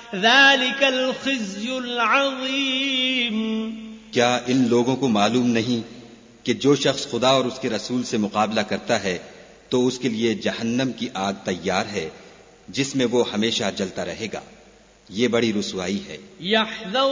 ज़ालिकल ख़िज़्युल अज़ीम। क्या इन लोगों को मालूम नहीं कि जो शख्स खुदा और उसके रसूल से मुकाबला करता है तो उसके लिए जहन्नम की आग तैयार है जिसमें वो हमेशा जलता रहेगा। ये बड़ी रुसवाई है।